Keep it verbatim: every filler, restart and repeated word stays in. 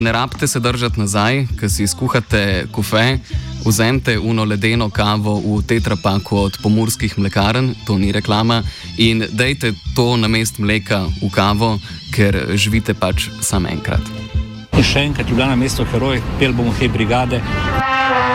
Ne rabite se držati nazaj, ko si skuhate kofe, vzemite uno ledeno kavo v tetrapaku od Pomurskih mlekarn, to ni reklama, in dejte to namest mleka v kavo, ker živite pač samo enkrat. In še enkrat, Ljubljana mesto heroj, pel bomo Hej brigade.